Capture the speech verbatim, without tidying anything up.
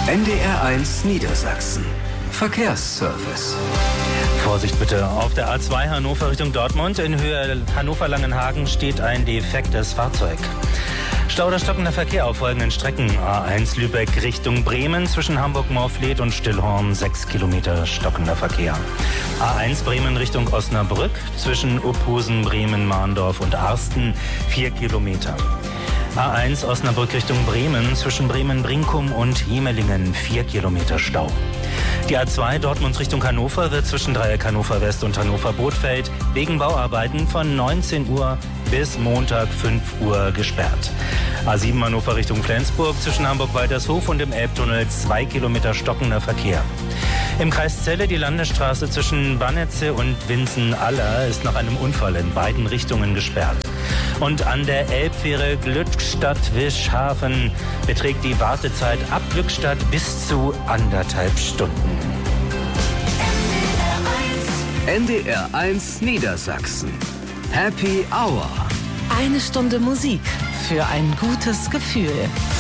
N D R eins Niedersachsen. Verkehrsservice. Vorsicht bitte, auf der A zwei Hannover Richtung Dortmund in Höhe Hannover-Langenhagen steht ein defektes Fahrzeug. Stau oder stockender Verkehr auf folgenden Strecken. A eins Lübeck Richtung Bremen zwischen Hamburg-Morfleet und Stillhorn sechs Kilometer stockender Verkehr. A eins Bremen Richtung Osnabrück zwischen Uphusen, Bremen, Mahndorf und Arsten vier Kilometer. A eins Osnabrück Richtung Bremen zwischen Bremen-Brinkum und Jemelingen vier Kilometer Stau. Die A zwei Dortmund Richtung Hannover wird zwischen Dreieck Hannover West und Hannover Bothfeld wegen Bauarbeiten von neunzehn Uhr bis Montag fünf Uhr gesperrt. A sieben Hannover Richtung Flensburg zwischen Hamburg-Waltershof und dem Elbtunnel zwei Kilometer stockender Verkehr. Im Kreis Celle die Landesstraße zwischen Bannetze und Winsen-Aller ist nach einem Unfall in beiden Richtungen gesperrt. Und an der Elbfähre Glückstadt-Wischhafen beträgt die Wartezeit ab Glückstadt bis zu anderthalb Stunden. N D R eins Niedersachsen. Happy Hour. Eine Stunde Musik für ein gutes Gefühl.